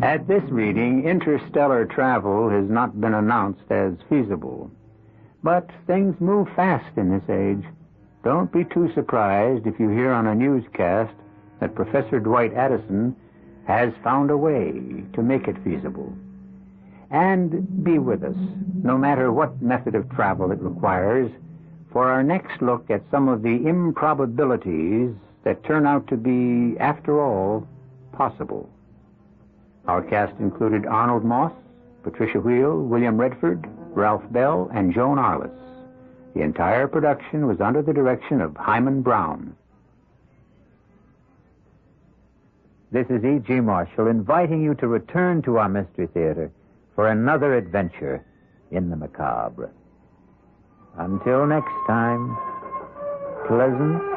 At this reading, interstellar travel has not been announced as feasible. But things move fast in this age. Don't be too surprised if you hear on a newscast that Professor Dwight Addison has found a way to make it feasible. And be with us, no matter what method of travel it requires, for our next look at some of the improbabilities that turn out to be, after all, possible. Our cast included Arnold Moss, Patricia Wheel, William Redford, Ralph Bell, and Joan Arliss. The entire production was under the direction of Hyman Brown. This is E.G. Marshall inviting you to return to our Mystery Theater for another adventure in the macabre. Until next time, pleasant